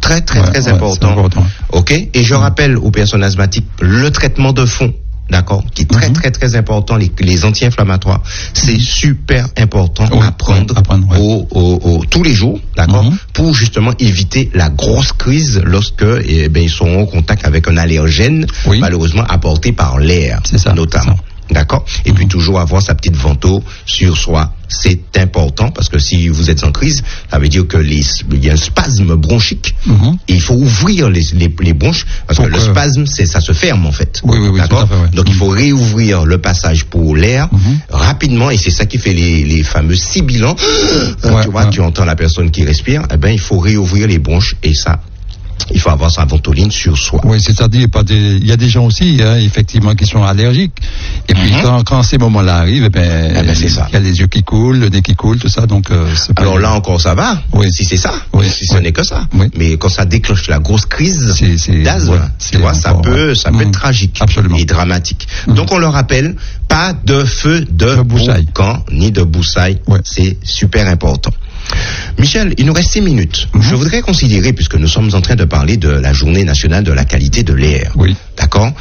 très important. OK? Et je rappelle aux personnes asthmatiques le traitement de fond. D'accord, qui est très important, les anti-inflammatoires, c'est super important à prendre tous les jours, d'accord, pour justement éviter la grosse crise lorsque ils seront en contact avec un allergène, malheureusement apporté par l'air, notamment. D'accord? Et puis toujours avoir sa petite vento sur soi. C'est important parce que si vous êtes en crise, ça veut dire que il y a un spasme bronchique. Et il faut ouvrir les bronches parce que le spasme, ça se ferme en fait. D'accord? Donc il faut réouvrir le passage pour l'air rapidement et c'est ça qui fait les fameux sibilants. Tu vois, tu entends la personne qui respire. Eh ben, il faut réouvrir les bronches et ça. Il faut avoir sa ventoline sur soi. Oui, c'est-à-dire, il y a des gens aussi, effectivement, qui sont allergiques. Et puis, quand ces moments-là arrivent, c'est ça. Il y a les yeux qui coulent, le nez qui coule, tout ça, donc, alors là encore, ça va. Si c'est ça. Si ce n'est que ça. Mais quand ça déclenche la grosse crise d'asthme, tu vois, ça peut être tragique. Absolument. Et dramatique. Donc, on le rappelle, pas de feu de boucan, ni de broussailles. C'est super important. Michel, il nous reste 6 minutes. Je voudrais considérer, puisque nous sommes en train de parler de la journée nationale de la qualité de l'air, d'accord,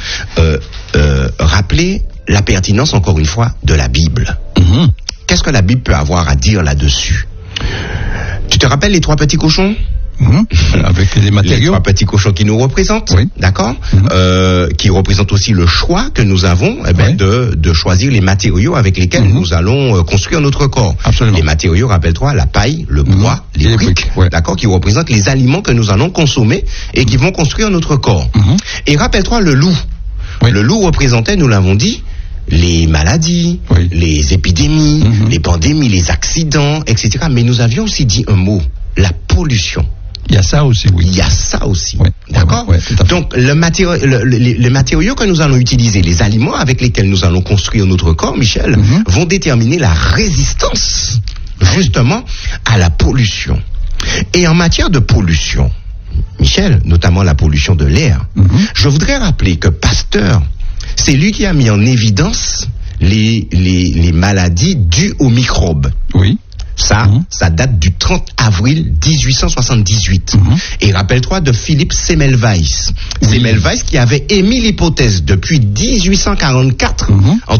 rappeler la pertinence, encore une fois, de la Bible. Qu'est-ce que la Bible peut avoir à dire là-dessus? Tu te rappelles les 3 petits cochons? Avec les matériaux. Les 3 petits cochons qui nous représentent, d'accord, qui représentent aussi le choix que nous avons de choisir les matériaux avec lesquels nous allons construire notre corps. Absolument. Les matériaux, rappelle-toi, la paille, le bois, les briques, d'accord, qui représentent les aliments que nous allons consommer et qui vont construire notre corps. Et rappelle-toi le loup. Le loup représentait, nous l'avons dit, les maladies, les épidémies, les pandémies, les accidents, etc. Mais nous avions aussi dit un mot, la pollution. Il y a ça aussi, Il y a ça aussi. D'accord? Donc, les matériaux que nous allons utiliser, les aliments avec lesquels nous allons construire notre corps, Michel, vont déterminer la résistance, justement, à la pollution. Et en matière de pollution, Michel, notamment la pollution de l'air, je voudrais rappeler que Pasteur, c'est lui qui a mis en évidence les maladies dues aux microbes. Ça date du 30 avril 1878. Et rappelle-toi de Philippe Semmelweis. Semmelweis qui avait émis l'hypothèse depuis 1844,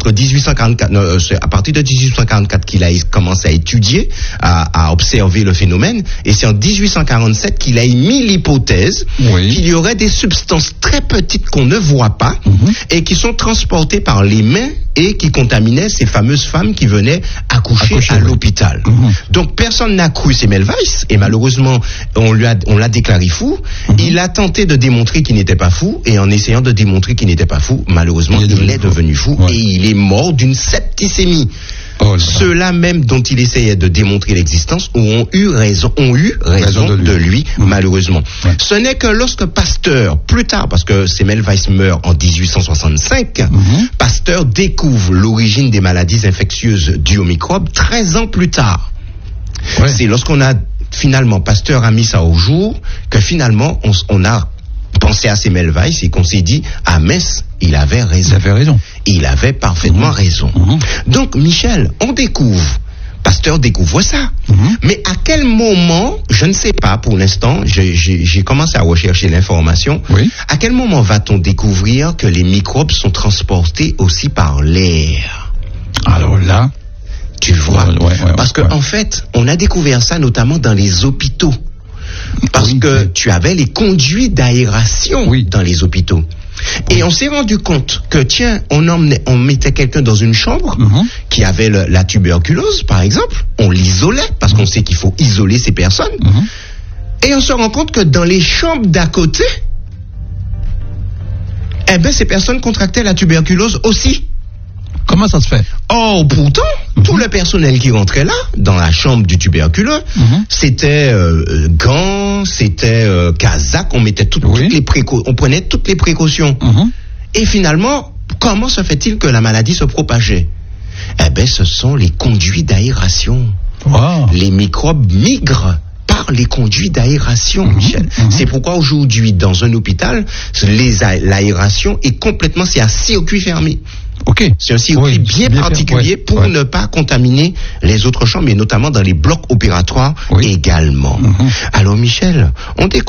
c'est à partir de 1844 qu'il a commencé à étudier, à observer le phénomène, et c'est en 1847 qu'il a émis l'hypothèse qu'il y aurait des substances très petites qu'on ne voit pas et qui sont transportées par les mains et qui contaminaient ces fameuses femmes qui venaient accoucher à l'hôpital. Donc personne n'a cru Semmelweis et malheureusement on l'a déclaré fou. Il a tenté de démontrer qu'il n'était pas fou et en essayant de démontrer qu'il n'était pas fou, malheureusement il est devenu fou et il est mort d'une septicémie. Ceux-là même dont il essayait de démontrer l'existence ont eu raison de lui, malheureusement. Ce n'est que lorsque Pasteur, plus tard, parce que Semmelweis meurt en 1865, Pasteur découvre l'origine des maladies infectieuses dues aux microbes 13 ans plus tard. C'est lorsqu'on a finalement, Pasteur a mis ça au jour, que finalement on a pensé à Semmelweis et qu'on s'est dit, ah mince, il avait raison. Il avait parfaitement raison. Donc, Michel, on découvre, Pasteur découvre ça. Mais à quel moment, je ne sais pas pour l'instant, j'ai commencé à rechercher l'information, à quel moment va-t-on découvrir que les microbes sont transportés aussi par l'air? Alors là, tu vois, parce que en fait, on a découvert ça notamment dans les hôpitaux. Parce que tu avais les conduits d'aération dans les hôpitaux. Et on s'est rendu compte que, tiens, on mettait quelqu'un dans une chambre qui avait la tuberculose, par exemple. On l'isolait, parce qu'on sait qu'il faut isoler ces personnes. Et on se rend compte que dans les chambres d'à côté, ces personnes contractaient la tuberculose aussi. Comment ça se fait? Oh, pourtant, tout le personnel qui rentrait là, dans la chambre du tuberculeux, c'était gants, c'était casaque, on mettait on prenait toutes les précautions. Et finalement, comment se fait-il que la maladie se propageait? Ce sont les conduits d'aération. Les microbes migrent par les conduits d'aération, Michel. C'est pourquoi aujourd'hui, dans un hôpital, l'aération est complètement, c'est à circuit fermé. C'est un circuit bien particulier pour ne pas contaminer les autres chambres, mais notamment dans les blocs opératoires également. Alors Michel, on découvre